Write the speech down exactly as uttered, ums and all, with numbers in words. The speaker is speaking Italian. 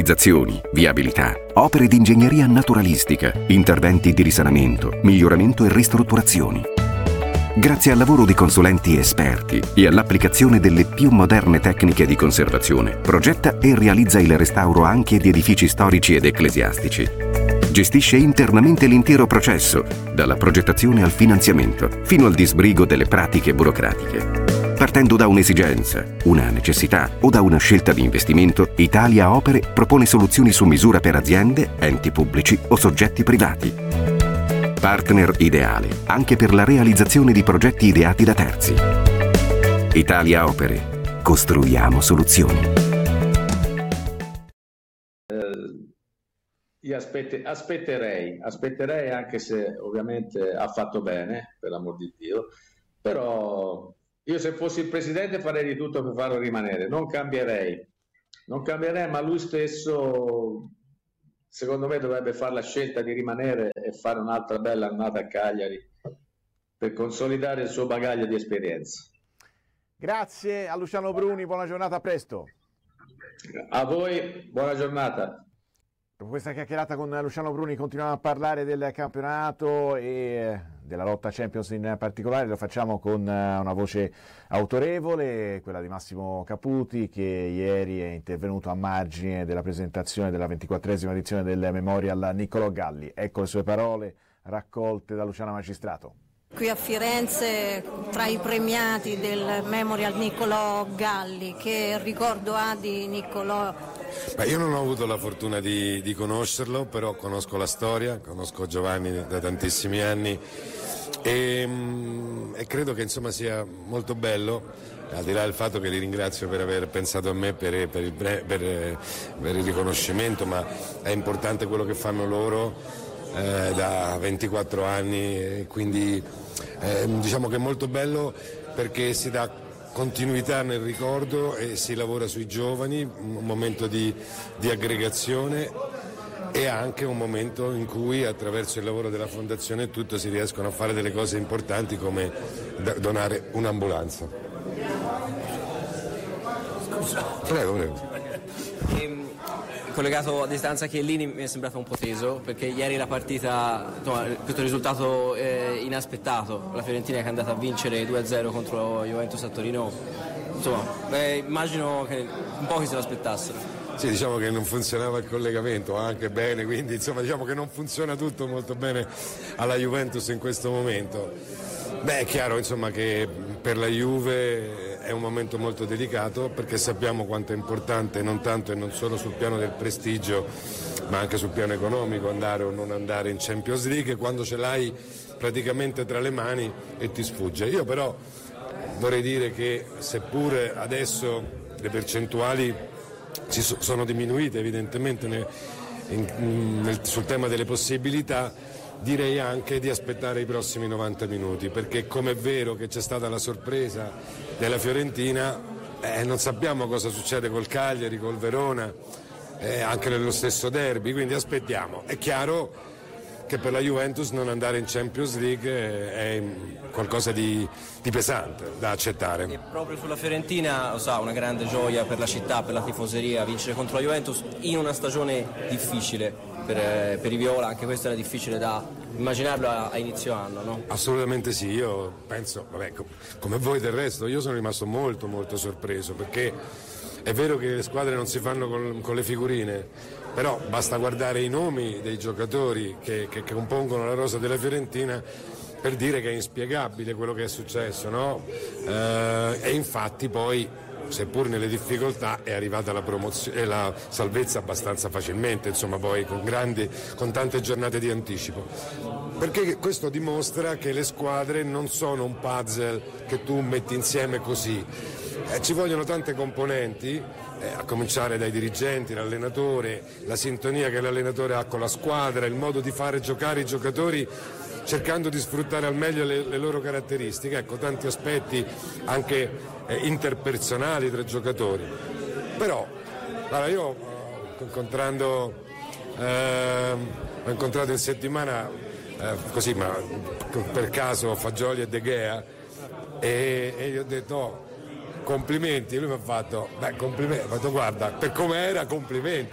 urbanizzazioni, viabilità, opere di ingegneria naturalistica, interventi di risanamento, miglioramento e ristrutturazioni. Grazie al lavoro di consulenti esperti e all'applicazione delle più moderne tecniche di conservazione, progetta e realizza il restauro anche di edifici storici ed ecclesiastici. Gestisce internamente l'intero processo, dalla progettazione al finanziamento, fino al disbrigo delle pratiche burocratiche. Partendo da un'esigenza, una necessità o da una scelta di investimento, Italia Opere propone soluzioni su misura per aziende, enti pubblici o soggetti privati. Partner ideale anche per la realizzazione di progetti ideati da terzi. Italia Opere. Costruiamo soluzioni. Eh, io aspette, aspetterei, aspetterei anche se ovviamente ha fatto bene, per l'amor di Dio, però io se fossi il presidente farei di tutto per farlo rimanere, non cambierei, non cambierei, ma lui stesso secondo me dovrebbe fare la scelta di rimanere e fare un'altra bella annata a Cagliari per consolidare il suo bagaglio di esperienza. Grazie a Luciano Bruni, buona giornata, a presto. A voi, buona giornata. Dopo questa chiacchierata con Luciano Bruni continuiamo a parlare del campionato e della lotta Champions in particolare, lo facciamo con una voce autorevole, quella di Massimo Caputi, che ieri è intervenuto a margine della presentazione della ventiquattresima edizione del Memorial Niccolò Galli. Ecco le sue parole raccolte da Luciana Magistrato. Qui a Firenze, tra i premiati del Memorial Niccolò Galli, che ricordo ha di Niccolò? Beh, io non ho avuto la fortuna di, di conoscerlo, però conosco la storia, conosco Giovanni da tantissimi anni e, e credo che insomma sia molto bello, al di là del fatto che li ringrazio per aver pensato a me per, per, il, per, per il riconoscimento, ma è importante quello che fanno loro eh, da ventiquattro anni, e quindi eh, diciamo che è molto bello perché si dà continuità nel ricordo e si lavora sui giovani, un momento di, di aggregazione e anche un momento in cui attraverso il lavoro della fondazione e tutto si riescono a fare delle cose importanti come donare un'ambulanza. Scusa. Prego, prego. Ehm, collegato a distanza Chiellini mi è sembrato un po' teso, perché ieri la partita, insomma, questo risultato eh, inaspettato, la Fiorentina che è andata a vincere due a zero contro Juventus a Torino, insomma, beh, immagino che un po' che se lo aspettassero. Sì, diciamo che non funzionava il collegamento anche bene, quindi insomma diciamo che non funziona tutto molto bene alla Juventus in questo momento. Beh, è chiaro insomma che per la Juve è un momento molto delicato, perché sappiamo quanto è importante non tanto e non solo sul piano del prestigio ma anche sul piano economico andare o non andare in Champions League quando ce l'hai praticamente tra le mani e ti sfugge. Io però vorrei dire che seppure adesso le percentuali ci so, sono diminuite evidentemente nel, in, nel, sul tema delle possibilità, direi anche di aspettare i prossimi novanta minuti, perché come è vero che c'è stata la sorpresa della Fiorentina, eh, non sappiamo cosa succede col Cagliari, col Verona, eh, anche nello stesso derby, quindi aspettiamo. È chiaro che per la Juventus non andare in Champions League è qualcosa di, di pesante da accettare. E proprio sulla Fiorentina, lo sa, una grande gioia per la città, per la tifoseria, vincere contro la Juventus in una stagione difficile. Per, per i Viola, anche questo era difficile da immaginarlo a, a inizio anno, no? Assolutamente sì, io penso, vabbè, come voi del resto, io sono rimasto molto molto sorpreso, perché è vero che le squadre non si fanno con, con le figurine, però basta guardare i nomi dei giocatori che, che, che compongono la rosa della Fiorentina per dire che è inspiegabile quello che è successo, no? Eh, e infatti poi, seppur nelle difficoltà, è arrivata la promozione e la salvezza abbastanza facilmente, insomma, poi con grandi, con tante giornate di anticipo, perché questo dimostra che le squadre non sono un puzzle che tu metti insieme così, eh, ci vogliono tante componenti, eh, a cominciare dai dirigenti, l'allenatore, la sintonia che l'allenatore ha con la squadra, il modo di fare giocare i giocatori cercando di sfruttare al meglio le, le loro caratteristiche, ecco, tanti aspetti anche eh, interpersonali tra giocatori. Però allora io eh, incontrando eh, ho incontrato in settimana eh, così, ma per caso Fagioli e De Gea, e, e gli ho detto oh, complimenti, e lui mi ha fatto beh complimenti, ho fatto guarda, per come era complimenti,